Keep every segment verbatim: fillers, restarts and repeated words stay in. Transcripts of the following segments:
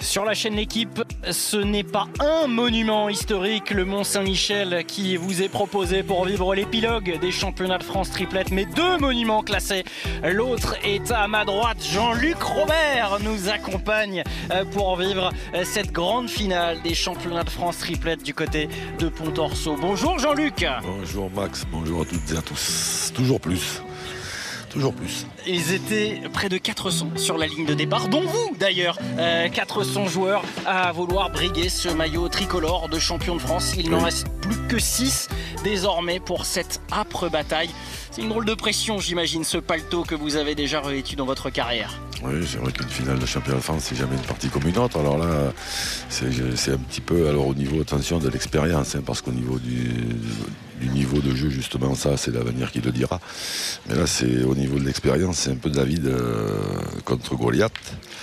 Sur la chaîne L'Équipe, ce n'est pas un monument historique, le Mont Saint-Michel, qui vous est proposé pour vivre l'épilogue des championnats de France triplette, mais deux monuments classés. L'autre est à ma droite. Jean-Luc Robert nous accompagne pour vivre cette grande finale des championnats de France triplette du côté de Pontorso. Bonjour Jean-Luc. Bonjour Max, bonjour à toutes et à tous. Toujours plus. Toujours plus. Ils étaient près de quatre cents sur la ligne de départ, dont vous d'ailleurs. Euh, quatre cents joueurs à vouloir briguer ce maillot tricolore de champion de France. Il oui. n'en reste plus que six désormais pour cette âpre bataille. C'est une drôle de pression, j'imagine, ce paletot que vous avez déjà revêtu dans votre carrière. Oui, c'est vrai qu'une finale de championnat de France, c'est jamais une partie comme une autre. Alors là, c'est, c'est un petit peu alors au niveau, attention, de l'expérience, hein, parce qu'au niveau du, du niveau de jeu, justement, ça, c'est l'avenir qui le dira. Mais là, c'est au niveau de l'expérience, c'est un peu David euh, contre Goliath.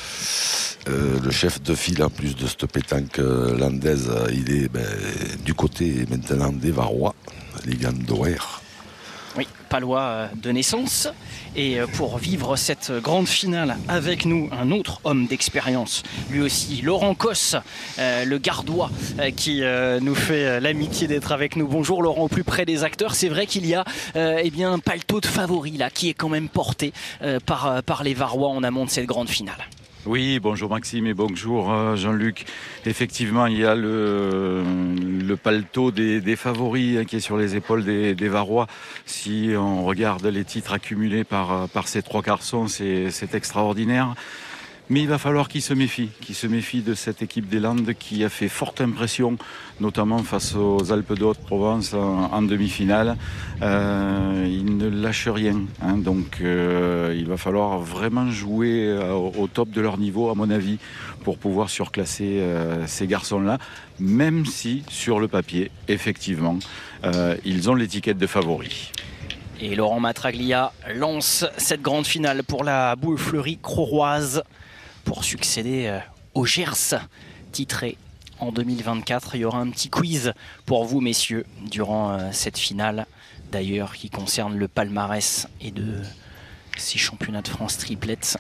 Euh, le chef de file, en plus de cette pétanque euh, landaise, il est ben, du côté maintenant des Varois, les Gandoer. Oui, palois de naissance. Et pour vivre cette grande finale avec nous, un autre homme d'expérience, lui aussi, Laurent Cosse, euh, le gardois, euh, qui euh, nous fait l'amitié d'être avec nous. Bonjour Laurent, au plus près des acteurs. C'est vrai qu'il y a euh, eh bien, un paletot de favoris là, qui est quand même porté euh, par, par les Varois en amont de cette grande finale. Oui, bonjour Maxime et bonjour Jean-Luc. Effectivement, il y a le, le paletot des, des favoris qui est sur les épaules des, des Varois. Si on regarde les titres accumulés par, par ces trois garçons, c'est, c'est extraordinaire. Mais il va falloir qu'ils se méfient, qu'ils se méfient de cette équipe des Landes qui a fait forte impression, notamment face aux Alpes de Haute-Provence en, en demi-finale. Euh, ils ne lâchent rien, hein, donc euh, il va falloir vraiment jouer au, au top de leur niveau, à mon avis, pour pouvoir surclasser euh, ces garçons-là, même si, sur le papier, effectivement, euh, ils ont l'étiquette de favoris. Et Laurent Matraglia lance cette grande finale pour la boule fleurie crauroise, pour succéder au Gers, titré en deux mille vingt-quatre. Il y aura un petit quiz pour vous, messieurs, durant cette finale, d'ailleurs, qui concerne le palmarès et de ces championnats de France triplettes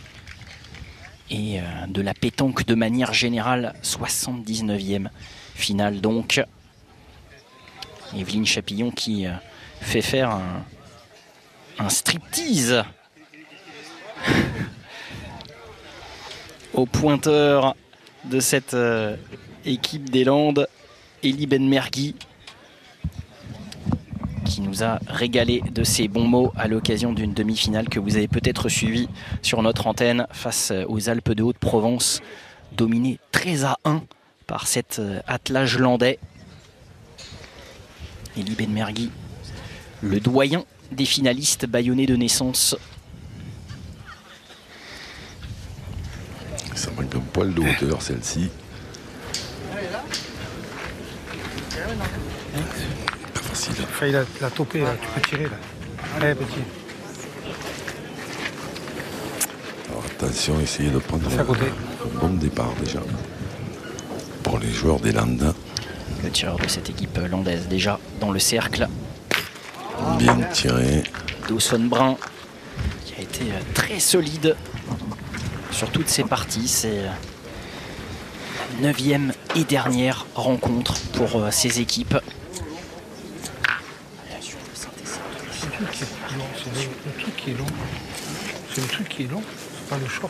et de la pétanque de manière générale. soixante-dix-neuvième finale, donc. Evelyne Chapillon qui fait faire un, un striptease au pointeur de cette euh, équipe des Landes, Elie Benmergui, qui nous a régalé de ses bons mots à l'occasion d'une demi-finale que vous avez peut-être suivie sur notre antenne face aux Alpes de Haute-Provence, dominé treize à un par cet euh, attelage landais. Elie Benmergui, le doyen des finalistes bâillonnés de naissance. Ça manque un poil de hauteur, celle-ci. Pas facile. Il a failli la, la toper, là. Tu peux tirer, là. Allez, petit. Alors attention, essayez de prendre un, un bon départ déjà. Pour les joueurs des Landes. Le tireur de cette équipe landaise, déjà dans le cercle. Bien tiré. Dawson Brun, qui a été très solide sur toutes ces parties. C'est la neuvième et dernière rencontre pour euh, ces équipes. C'est le truc qui est long. C'est le, le truc qui est long. C'est le truc qui est long. C'est pas le short.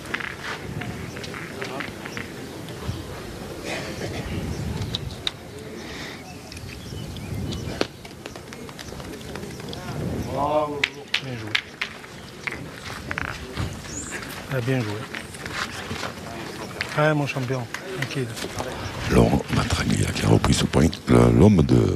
Bien joué. Ah, bien joué. Ouais, mon champion. Tranquille. Laurent Matraglia qui a repris ce point. L'homme de,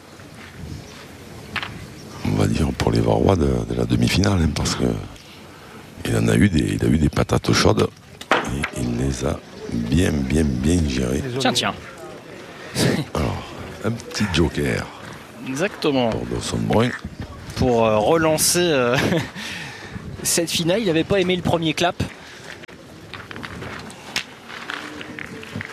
on va dire, pour les Varois de, de la demi-finale, hein, parce que il en a eu des, il a eu des patates chaudes et il les a bien, bien, bien gérées. Tiens, tiens. Alors, un petit joker. Exactement. Pour Dawson Brun. Pour euh, relancer euh, cette finale, il n'avait pas aimé le premier clap.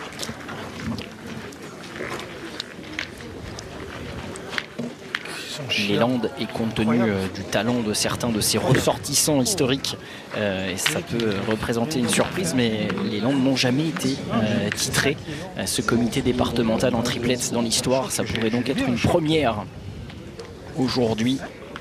Ils sont les Landes et compte tenu euh, du talent de certains de ses ressortissants historiques, euh, et ça peut représenter une surprise, mais les Landes n'ont jamais été euh, titrés. Euh, ce comité départemental en triplettes dans l'histoire, ça pourrait donc être une première aujourd'hui.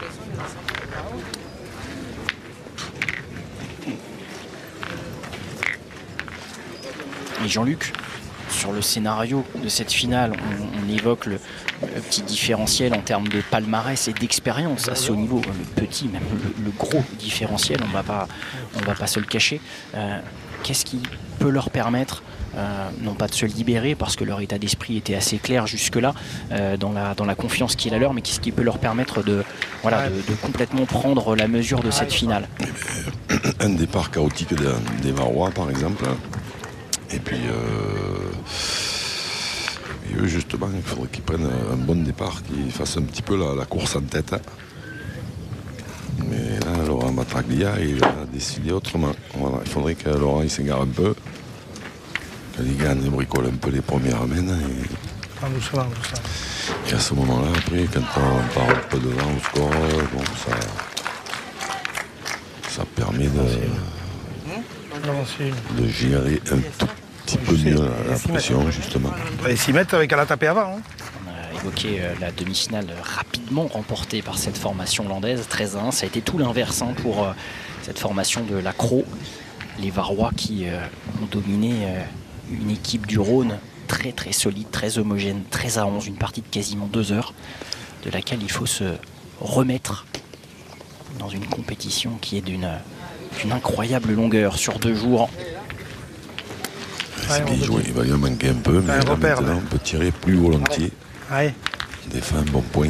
Et Jean-Luc, sur le scénario de cette finale, on, on évoque le, le petit différentiel en termes de palmarès et d'expérience à ce haut niveau, le petit, même le, le gros différentiel, on va pas, on va pas se le cacher. Euh, Qu'est-ce qui peut leur permettre, euh, non pas de se libérer, parce que leur état d'esprit était assez clair jusque-là, euh, dans, la, dans la confiance qui est la leur, mais qu'est-ce qui peut leur permettre de, voilà, de, de complètement prendre la mesure de cette finale? Un départ chaotique des, des Varois, par exemple. Et puis, euh, et eux, justement, il faudrait qu'ils prennent un bon départ, qu'ils fassent un petit peu la, la course en tête. Mais là, Laurent Batraglia, il a décidé autrement. Voilà, il faudrait que Laurent il s'égare un peu, que les gars bricole un peu les premières amènes. Et, Ah, doucement, doucement. et à ce moment-là, après, quand on part un peu devant au score, bon, ça, ça permet de, de gérer un tout petit peu mieux la, la pression, justement. Et s'y mettre avec à la taper avant. Hein. On a évoqué euh, la demi-finale rapidement remportée par cette formation landaise, treize à un. Ça a été tout l'inverse hein, pour euh, cette formation de la Cros. Les Varois qui euh, ont dominé euh, une équipe du Rhône très très solide, très homogène, treize à onze, une partie de quasiment deux heures, de laquelle il faut se remettre dans une compétition qui est d'une d'une incroyable longueur sur deux jours. C'est bien joué, il va y en manquer un peu, mais là, repère, maintenant là. on peut tirer plus volontiers. Ouais. Des fins, bon point.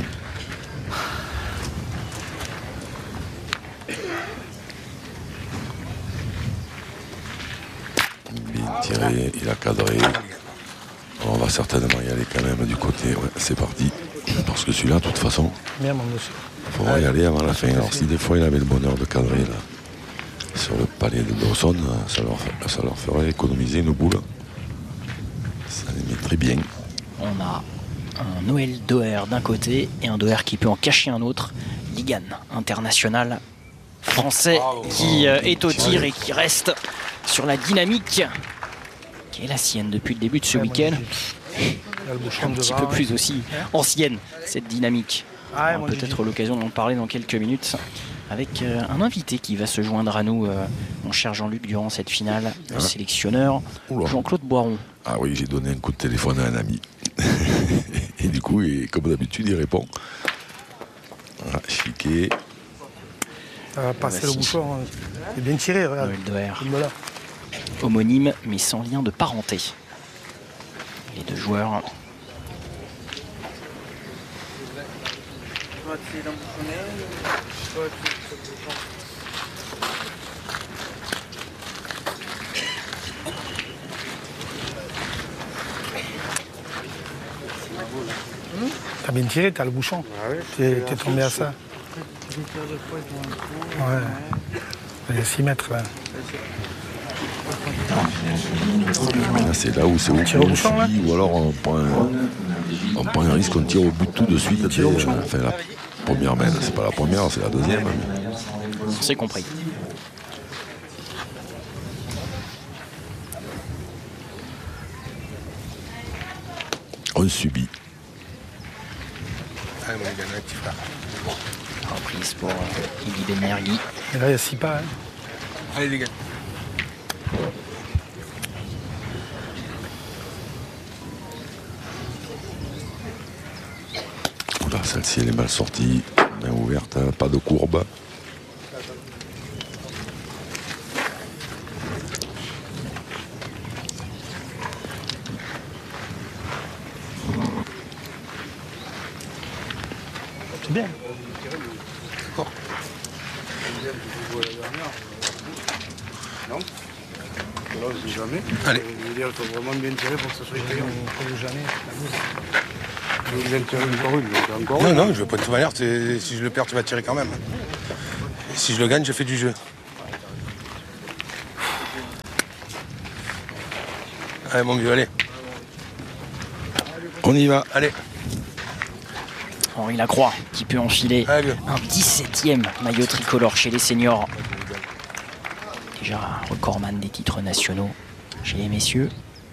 Bien tiré, il a cadré. On va certainement y aller quand même du côté. Ouais, c'est parti. Parce que celui-là, de toute façon, Bien, mon monsieur. il faudra y aller avant la fin. Alors si des fois il avait le bonheur de cadrer là, sur le palais de Dawson, ça leur, ça leur ferait économiser une boule. Ça les mettrait bien. On a un Noël Doher d'un côté et un Doher qui peut en cacher un autre. Ligan, international français, qui euh, est au tir et qui reste sur la dynamique qui est la sienne depuis le début de ce week-end. Un petit peu plus aussi ancienne, cette dynamique. Ah, On aura peut-être l'occasion d'en parler dans quelques minutes avec euh, un invité qui va se joindre à nous, euh, mon cher Jean-Luc, durant cette finale, le sélectionneur Oula. Jean-Claude Boiron. Ah oui, j'ai donné un coup de téléphone à un ami. Et du coup, et comme d'habitude, il répond. Voilà, chiqué. Ça va passer Voici. le bouchon. hein. C'est bien tiré, regarde. Noël Doher, Voilà. homonyme mais sans lien de parenté. Les deux joueurs. T'as bien tiré, t'as le bouchon. T'es t'es tombé à ça. Ouais. Il y a six mètres là. Là, c'est là où c'est où tire au on bouchon, là subit, ou alors on prend, un, on prend un risque, on tire au but tout de suite. tire au dès- bouchon. enfin, la première mène, c'est pas la première, c'est la deuxième. C'est compris. On subit. Ah, bon, il y en a un petit frère. Reprise pour euh, Iggy Benmergui. Et là, il y a six pas. Hein. Allez, les gars. Oula, celle-ci, elle est mal sortie. Main ouverte, hein, pas de courbe. C'est bien. Allez. Je veux dire, il faut vraiment bien tirer pour que ça soit payant. On ne jamais. Je viens de tirer encore une, donc encore Non, une. non, je veux pas de toute manière, c'est- si je le perds, tu vas tirer quand même. Et si je le gagne, je fais du jeu. Allez, mon vieux, allez. On y va. Allez. Henri Lacroix qui peut enfiler Allez. un dix-septième maillot tricolore chez les seniors. Déjà recordman des titres nationaux chez les messieurs.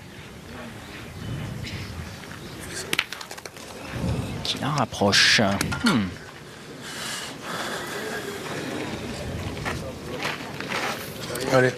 Qui la rapproche. Hmm. Allez.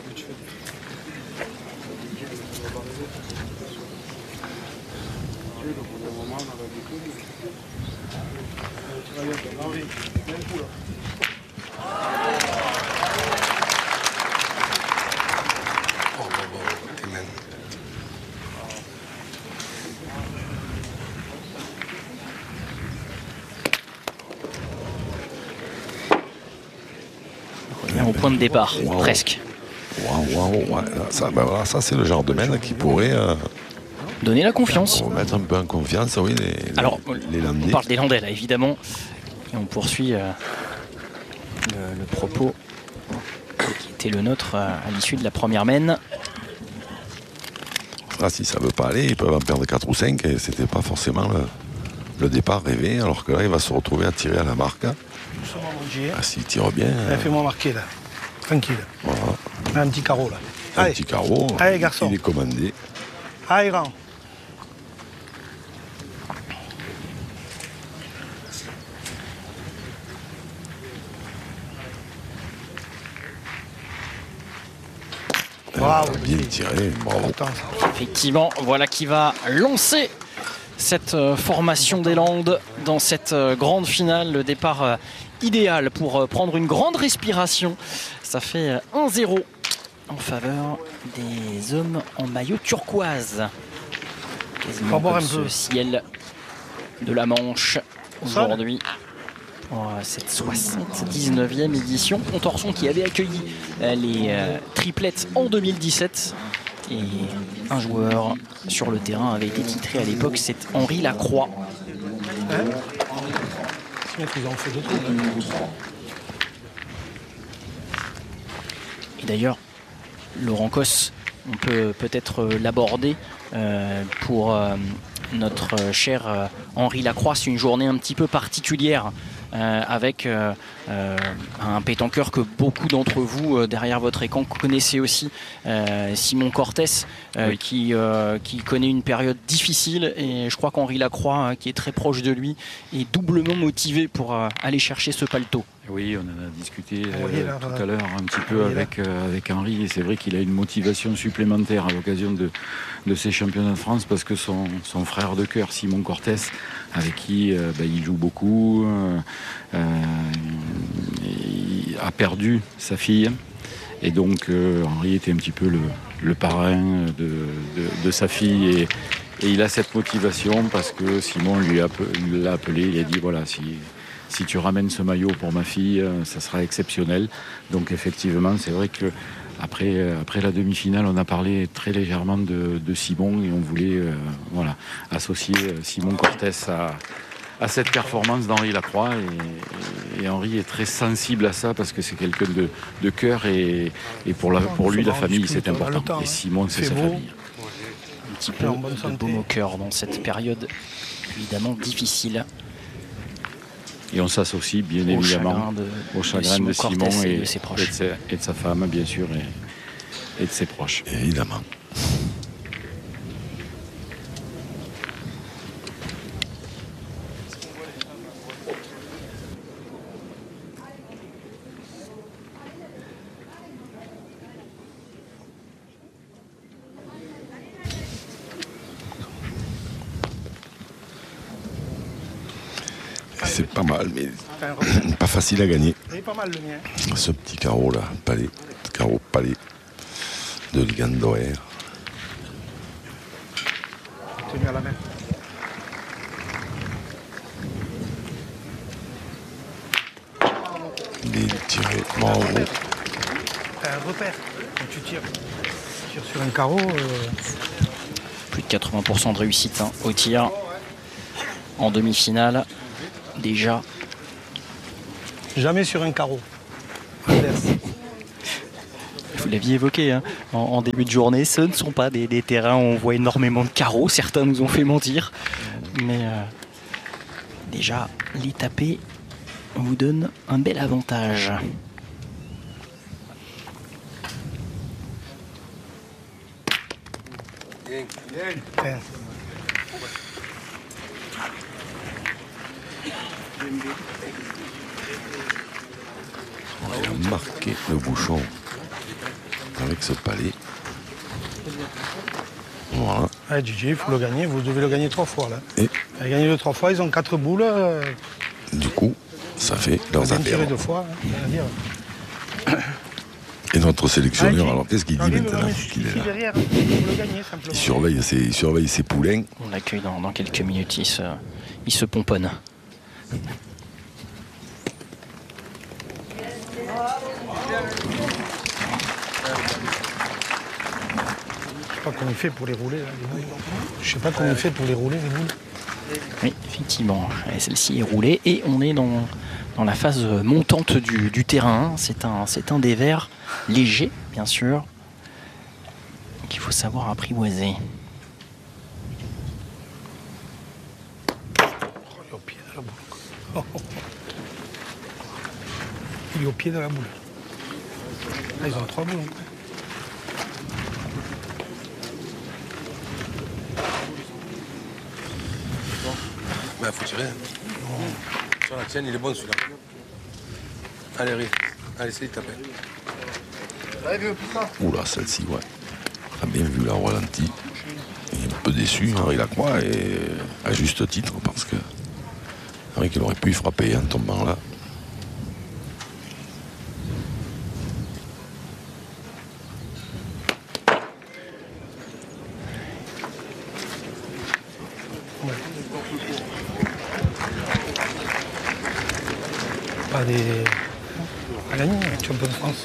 Au point de départ, Wow. presque. Waouh, waouh, ouais. Ça, ben voilà, ça c'est le genre de mène qui pourrait euh, Donner la confiance. remettre un peu en confiance, oui, les, Alors, les on Landais. parle des Landais là, évidemment. Et on poursuit euh, le, le propos qui était le nôtre euh, à l'issue de la première mène. Là, si ça veut pas aller, ils peuvent en perdre quatre ou cinq et c'était pas forcément le, le départ rêvé, alors que là, il va se retrouver à tirer à la marque. Doucement, mon J. Ah, s'il tire bien, Allez, euh, fais-moi marquer, là. Tranquille. voilà, Un petit carreau, là. un Allez, petit carreau, Allez, garçon. il est commandé. allez, grand. Bravo, Euh, bien tiré, bravo. Attends, ça. Effectivement, voilà qui va lancer cette euh, formation des Landes dans cette euh, grande finale. Le départ euh, idéal pour euh, prendre une grande respiration. Ça fait euh, un zéro en faveur des hommes en maillot turquoise. Quasiment boire comme un ce peu. ciel de la Manche aujourd'hui. Pour euh, cette soixante-dix-neuvième édition. Pontorson qui avait accueilli euh, les euh, triplettes en deux mille dix-sept. Et un joueur sur le terrain avait été titré à l'époque, c'est Henri Lacroix. Hein Ce mec, ils ont fait deux trucs. hein. Et d'ailleurs, Laurent Cosse, on peut peut-être euh, l'aborder euh, pour euh, notre cher euh, Henri Lacroix. C'est une journée un petit peu particulière. Euh, avec euh, euh, un pétanqueur que beaucoup d'entre vous euh, derrière votre écran connaissez aussi, euh, Simon Cortès, euh, Oui. qui, euh, qui connaît une période difficile, et je crois qu'Henri Lacroix, hein, qui est très proche de lui, est doublement motivé pour euh, aller chercher ce paletot. Oui, on en a discuté euh, voyez là, tout là. à l'heure un petit peu Voyez là. avec, euh, avec Henri, et c'est vrai qu'il a une motivation supplémentaire à l'occasion de, de ces championnats de France parce que son, son frère de cœur, Simon Cortès, avec qui euh, bah, il joue beaucoup, euh, euh, il a perdu sa fille. Et donc euh, Henri était un petit peu le, le parrain de, de, de sa fille. Et, et il a cette motivation parce que Simon lui a, il l'a appelé, il a dit voilà, si, si tu ramènes ce maillot pour ma fille, ça sera exceptionnel. Donc effectivement, c'est vrai que après, après la demi-finale, on a parlé très légèrement de, de Simon et on voulait euh, voilà, associer Simon Cortès à, à cette performance d'Henri Lacroix. Et, et Henri est très sensible à ça parce que c'est quelqu'un de, de cœur et, et pour, la, pour lui, la famille, c'est important. Et Simon, c'est sa famille. Un petit peu En bonne de santé. baume au cœur dans cette période évidemment difficile. Et on s'associe bien Au évidemment chagrin de, au chagrin de de Simon Simon Cortès et et, de ses proches. et de sa, et de sa femme, bien sûr, et, et de ses proches. Évidemment. C'est pas mal, mais Enfin, repère. pas facile à gagner. Il est pas mal le mien. Ce petit carreau là, palais, carreau palais de Ligandoer. Tenu à la main. Il est tiré, bravo. T'as un repère. Quand tu tires, tu tires sur un carreau. euh, Plus de quatre-vingts pour cent de réussite hein, au tir en demi-finale. Déjà, Jamais sur un carreau. Inverse. vous l'aviez évoqué hein, en, en début de journée, ce ne sont pas des, des terrains où on voit énormément de carreaux. Certains nous ont fait mentir. Mais euh, Déjà, les tapés vous donnent un bel avantage. Bien. On a marqué le bouchon avec ce palais. Voilà. Ouais, Gigi, il faut le gagner. Vous devez le gagner trois fois là. Et Il a gagné le trois fois, ils ont quatre boules. Euh, du coup, ça fait ils ont leurs bien tiré affaires. deux fois. Hein, rien à dire. Et notre sélectionneur, Ah, alors qu'est-ce qu'il dit Arrive, maintenant mais qu'il est ici là? derrière, il faut le gagner simplement. Il surveille ses, il surveille ses poulains. On l'accueille dans, dans quelques minutes, il se, il se pomponne. Je sais pas comment il fait pour les rouler. Là, les boules. Je sais pas comment il fait pour les rouler, les boules. Oui, effectivement, celle-ci est roulée et on est dans, dans la phase montante du, du terrain. C'est un, c'est un des vers légers, bien sûr, qu'il faut savoir apprivoiser. Il est au pied de la boule. Il est au pied de la boule. Là, ils ont trois boules. Hein. Bah, faut tirer. Sur la tienne, il est bon celui-là. Allez, Riz. Allez, essaye de taper. Oula, celle-ci, ouais. On a bien vu la ralenti. Il est un peu déçu, Henri Lacroix, et à juste titre, parce que c'est vrai qu'il aurait pu y frapper en tombant là. Pas des... à gagner, champion de France.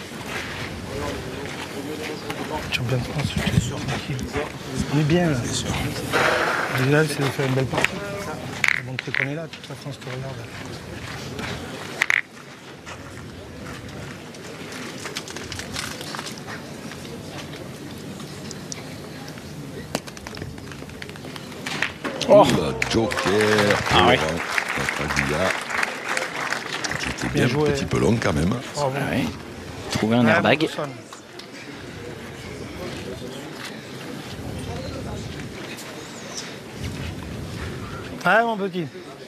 Champion de France, je suis sûr. On est bien là. L'idéal, c'est de faire une belle partie. De montrer qu'on est là, toute la France te regarde. Oh la Joker. Ah ouais. Notre qui était Bien bien joué. un petit peu long quand même. Bravo. Ah ouais. Trouver un Ouais, airbag. Bourgousson. Ouais, mon petit.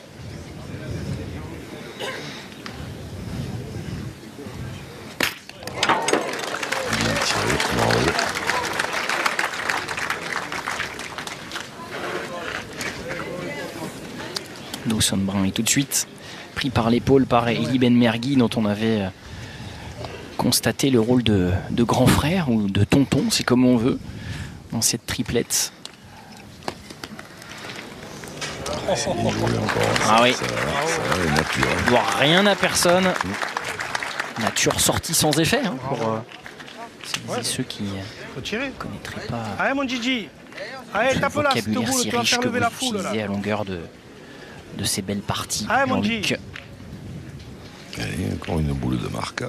Bien tiré, bravo. Dawson Brun est tout de suite pris par l'épaule par Elie Ben Mergui, dont on avait euh, constaté le rôle de, de grand frère ou de tonton, c'est comme on veut, dans cette triplette. C'est bien joué encore. Ah ça, oui. Ça, ça, ça est naturel. Il ne doit rien à personne. Nature sortie sans effet, hein, pour euh, celles et ceux qui ne Faut tirer. connaîtraient pas Allez, mon Gigi. Allez, le tape là, cette vocabulaire boule, si tu vas riche faire que lever vous la foule là. utilisez à longueur de, de ces belles parties. Ah, mon Jean-Luc. G. Allez, encore une boule de marque.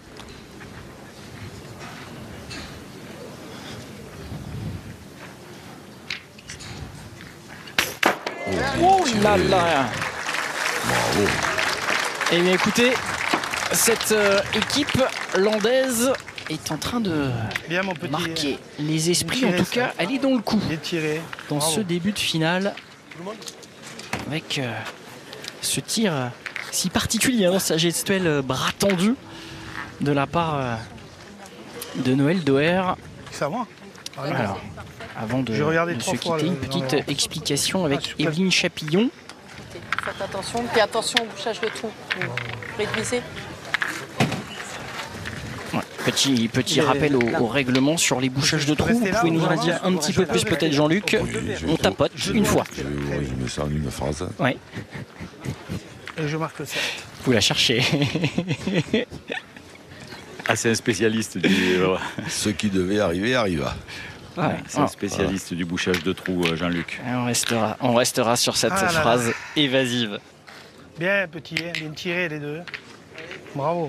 Oh là là. Bravo. Eh bien écoutez, cette euh, équipe landaise est en train de Bien, mon petit. marquer les esprits. En tiré, tout ça. cas, elle est dans le coup Il est tiré. dans Bravo. ce début de finale avec euh, ce tir euh, si particulier, hein, sa gestuelle euh, bras tendu de la part euh, de Noël Doer. C'est à moi. Ah, non. Alors, avant de, J'ai regardé de trois se fois quitter, le- une petite non, non. explication avec Ah, super. Evelyne Chapillon. Faites attention, puis attention au bouchage de trou. Vous réduisez. Ouais, Petit, petit Il est rappel au, là. au règlement sur les bouchages de trous. Vous Restez là, pouvez nous en vraiment, dire un petit peu plus peut-être, Jean-Luc. Oui, je vais On te- tapote je une vais- fois. Je vais résumer ça en une phrase. Ouais, Et je marque sept. vous la cherchez. Ah, c'est un spécialiste du, euh, Ce qui devait arriver arriva. Ouais, c'est un spécialiste du bouchage de trous, euh, Jean-Luc. on, restera, on restera sur cette Ah là là. phrase évasive. Bien, petit, hein, bien tiré les deux. Bravo.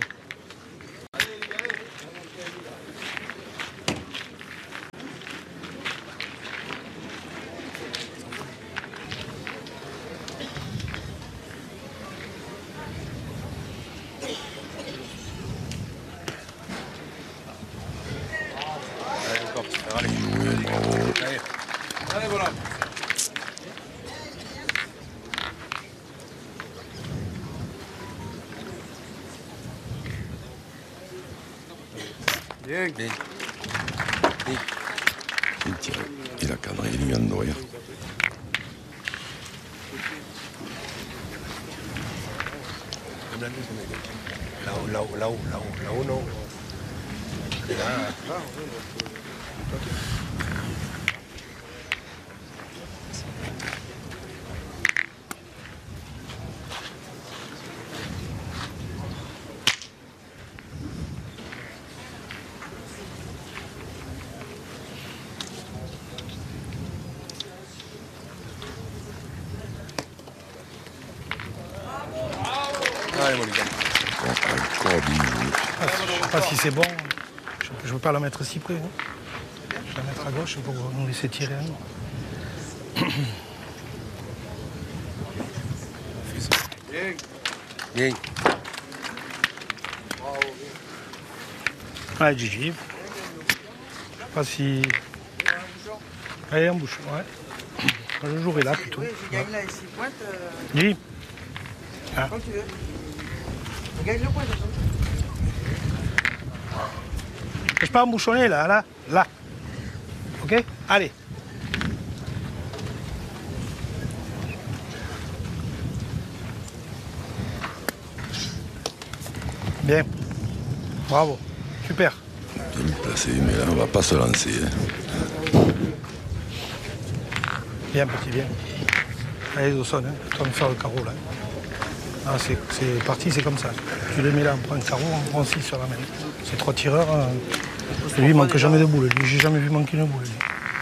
Bien. Bien. Bien. Il tire. Il a cadré, il vient de nourrir. Là-haut, là-haut, là-haut, là-haut, là-haut, non. Et là. Allez, mon gars. Encore bien joué. Ah, je ne sais pas si c'est bon. Je ne veux pas la mettre si près. Hein. Je vais la mettre à gauche pour nous laisser tirer à nous. Bien. Allez, Gigi. Je ne sais pas si... Allez, en bouche, ouais. Je jouerai là plutôt. Oui, je gagne là ici. Pointe. Euh... Gigi. Ah. Quand tu veux. Je gagne le point, de toute façon. Je peux embouchonner là, là, là. Ok? Allez. Bien. Bravo. Super. Bien placé, mais là, on va pas se lancer. Hein. Bien, petit, bien. Allez, Dawson, hein. Tu vas me faire le carreau là. Ah, c'est, c'est parti, c'est comme ça. Tu les mets là, on prend un carreau, on prend six sur la main. C'est trois tireurs. Hein. Lui, il manque jamais de boule. Lui, j'ai jamais vu manquer une boule.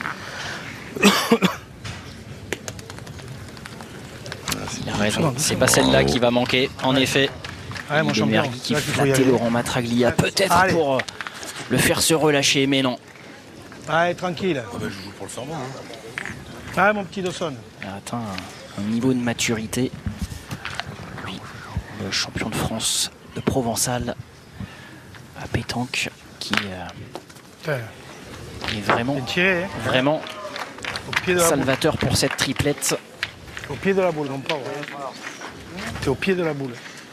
Il a raison. C'est pas celle-là qui va manquer, en Ouais. effet. Ouais, mon champion. Mergui qui Là qu'il faut y flattait aller. Laurent Matraglia, peut-être Allez. pour euh, le faire se relâcher, mais non. Allez, tranquille. Ah ben, je joue pour le serment. Hein. Allez, mon petit Dawson. Il a atteint un, un niveau de maturité. Lui, le champion de France de Provençal à pétanque, qui euh, Putain, est vraiment, c'est tiré, hein. vraiment Au pied de la boule. salvateur pour cette triplette. Au pied de la boule, non pas. Ouais. T'es au pied de la boule.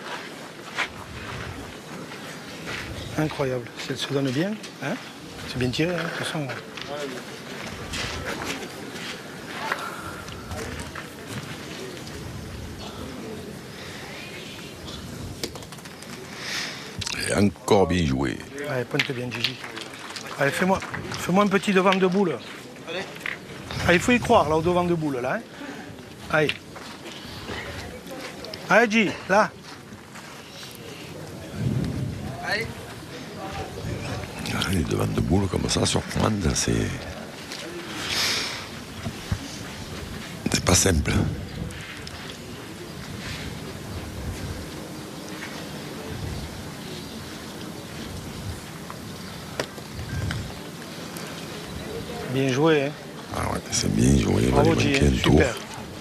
Incroyable. Si elle se donne bien, hein. C'est bien tiré, hein, de toute façon. Et encore bien joué. Allez, pointe bien, Gigi. Allez, fais-moi fais-moi un petit devant de boule. Allez, il faut y croire, là, au devant de boule, là. Hein. Allez. Allez, Gigi, là. Allez. Ah, les devants de boule comme ça, surprendre, c'est. C'est pas simple. Bien joué, hein. Ah ouais, c'est bien joué. Il va Bravo, lui Gigi, manquer hein, un tour. super.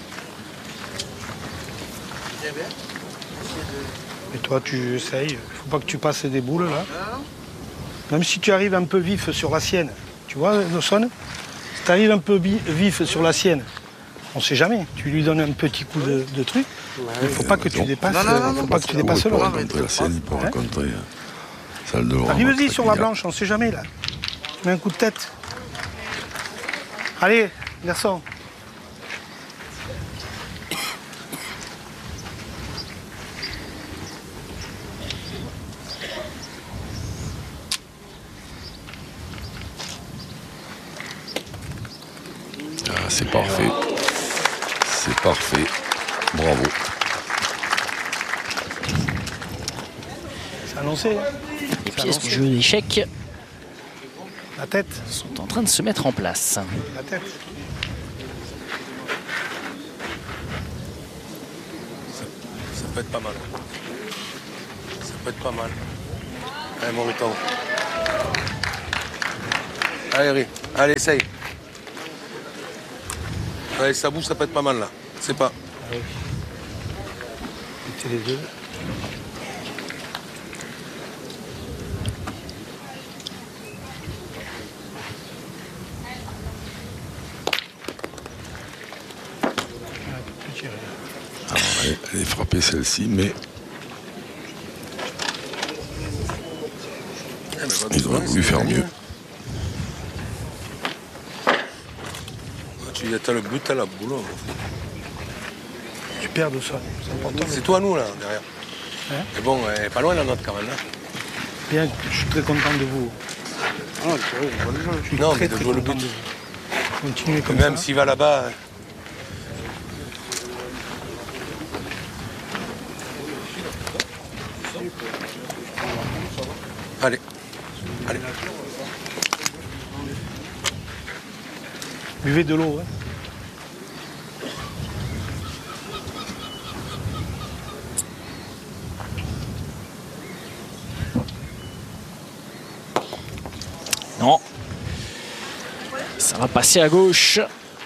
Et toi, tu essayes. Il faut pas que tu passes des boules, là. Même si tu arrives un peu vif sur la sienne. Tu vois, Dawson? Si tu arrives un peu bi- vif sur la sienne, on sait jamais. Tu lui donnes un petit coup de, de truc. Il ne faut pas que tu dépasses, Non, non, non, euh, faut non, pas que tu Il dépasses peut l'autre. rencontrer la sienne, il peut Hein rencontrer euh, celle de Laurent. Arrive-y sur la Matraglia. blanche, on sait jamais, là. Tu mets un coup de tête. Allez, garçon. Ah, c'est parfait. C'est parfait. Bravo. C'est annoncé. Hein. Les C'est pièces du annoncé. jeu d'échecs La tête. sont en train de se mettre en place. La tête. Ça peut être pas mal. Ça peut être pas mal. Allez, mon Riton. Allez, Ri. Allez, essaye. Allez, ça bouge, ça peut être pas mal, là. C'est pas. Mettez les deux. Elle est frappée celle-ci, mais ils auraient voulu faire mieux. Tu as le but à la boule. Tu perds de ça. C'est important. C'est toi, nous, là, derrière. Hein? Mais bon, elle est pas loin, la note, quand même. Hein. Bien, je suis très content de vous. Ah, c'est vrai, on va le jouer. Je suis Non, très, mais de très jouer le content but. de vous. Continuez comme Même ça. s'il va là-bas. Allez. Allez. Buvez de l'eau. Hein. Non. Ça va passer à gauche.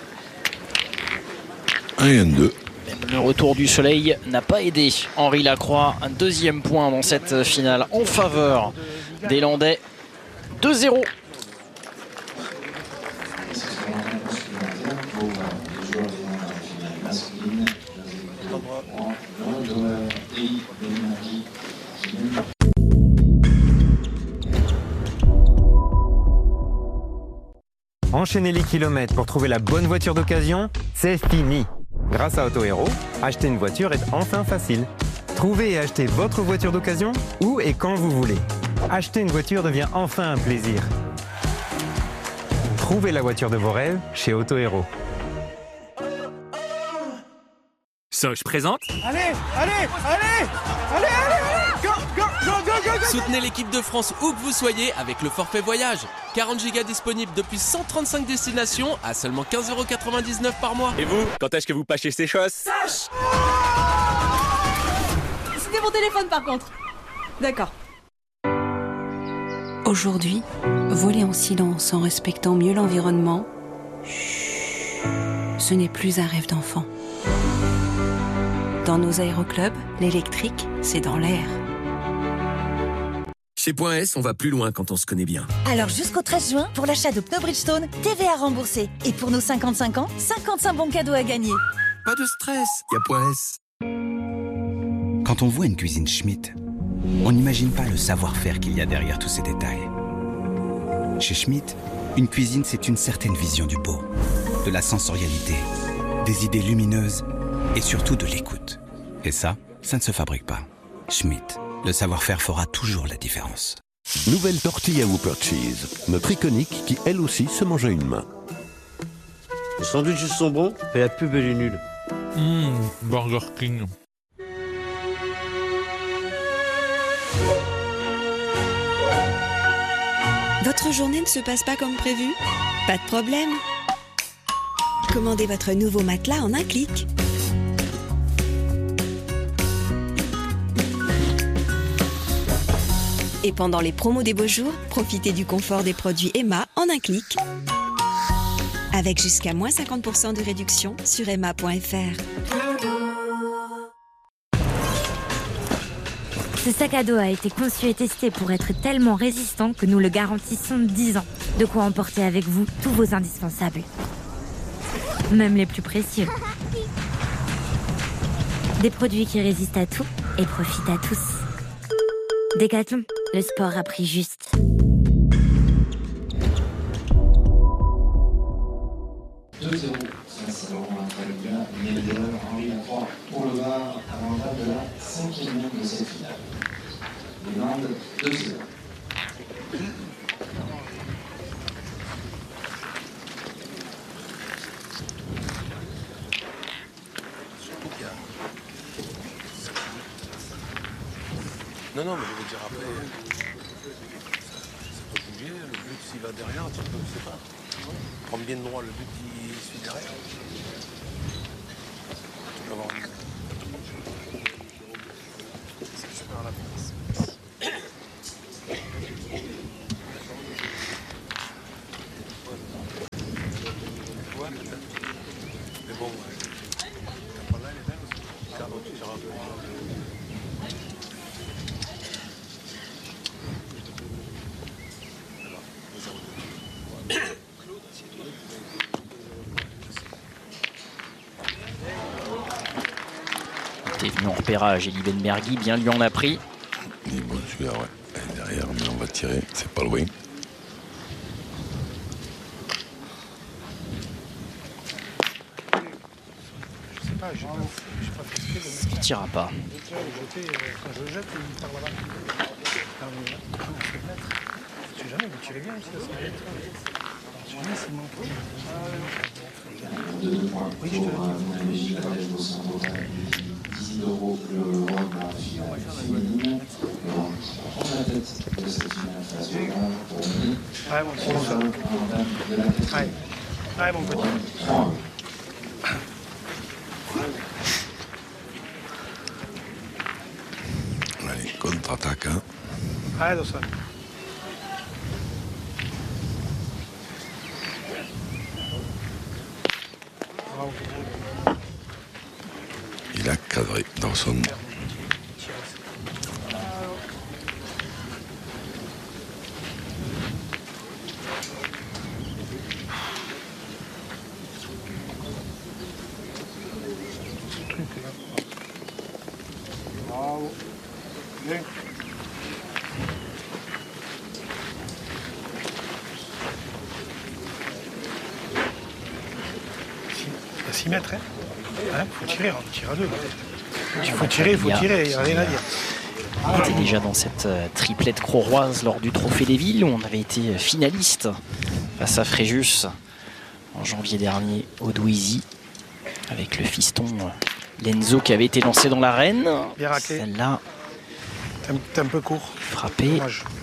un et un deux. Le retour du soleil n'a pas aidé Henri Lacroix. Un deuxième point dans cette finale en faveur des Landais. deux zéro. Enchaîner les kilomètres pour trouver la bonne voiture d'occasion, c'est fini. Grâce à Auto Hero, acheter une voiture est enfin facile. Trouvez et achetez votre voiture d'occasion où et quand vous voulez. Acheter une voiture devient enfin un plaisir. Trouvez la voiture de vos rêves chez Auto Hero. Soch présente. Allez, allez, allez, allez, allez, go, go, go, go, go, go. Soutenez l'équipe de France où que vous soyez avec le forfait voyage. quarante gigas disponibles depuis cent trente-cinq destinations à seulement quinze euros quatre-vingt-dix-neuf par mois. Et vous, quand est-ce que vous pâchez ces choses? Sache. C'était mon téléphone par contre. D'accord. Aujourd'hui, voler en silence en respectant mieux l'environnement, ce n'est plus un rêve d'enfant. Dans nos aéroclubs, l'électrique, c'est dans l'air. Chez Point S, on va plus loin quand on se connaît bien. Alors jusqu'au treize juin, pour l'achat de pneus Bridgestone, T V A remboursé. Et pour nos cinquante-cinq ans, cinquante-cinq bons cadeaux à gagner. Pas de stress, y a Point S. Quand on voit une cuisine Schmitt, on n'imagine pas le savoir-faire qu'il y a derrière tous ces détails. Chez Schmitt, une cuisine, c'est une certaine vision du beau, de la sensorialité, des idées lumineuses et surtout de l'écoute. Et ça, ça ne se fabrique pas. Schmitt, le savoir-faire fera toujours la différence. Nouvelle tortilla Whopper Cheese, notre iconique qui elle aussi se mange à une main. Les sandwichs sont bons, et la pub elle est nulle. Mmh, Burger King. Votre journée ne se passe pas comme prévu? Pas de problème. Commandez votre nouveau matelas en un clic. Et pendant les promos des beaux jours, profitez du confort des produits Emma en un clic. Avec jusqu'à moins cinquante pour cent de réduction sur emma point f r. Ce sac à dos a été conçu et testé pour être tellement résistant que nous le garantissons dix ans. De quoi emporter avec vous tous vos indispensables. Même les plus précieux. Des produits qui résistent à tout et profitent à tous. Décathlon, le sport a pris juste. deux zéro, ça c'est Laurent Matralia, Nédel, Henri Lacroix pour le Var, avant la de la cinquième minute de cette finale. Les Landes, deux zéro. Non, non, mais je veux dire après, ça peut bouger, le but s'il va derrière, tu peux, je sais pas. Prends bien droit, le but il suit derrière. Tu peux avoir une... C'est super à la place. Ouais, peut-être. Mais bon, ouais. T'as pas là, elle est belle aussi. Ça va, tu seras un peu. était venu en repérage et Liebenberghi bien lui en a pris. Il est bon celui-là, ouais. Et derrière, mais on va tirer, c'est pas loin. Il ne tirera pas. Quand je le jette, il part là-bas. Je sais jamais, vous tirez bien aussi. De deux points pour mon ami la tête au centre total. dix euros le rôle dans la finale féminine. Le rôle qui prend la tête de cette finale face au grand pour Mini. Ouais, mon petit. De la tête. Ouais. Ouais, mon petit. Allez, contre-attaque. Hein. Ouais, Dawson. Il a cadré Dawson. Bravo. Bien. À six mètres, hein. Hein, faut tirer, on tire à deux. Il faut tirer, il faut tirer, il n'y a rien à dire. On était déjà dans cette euh, triplette crauroise lors du Trophée des Villes où on avait été finaliste face à Fréjus en janvier dernier au Douisis avec le fiston euh, Lenzo qui avait été lancé dans l'arène. Bien raclé. Celle-là, t'es un peu court. Frappé. Dommage.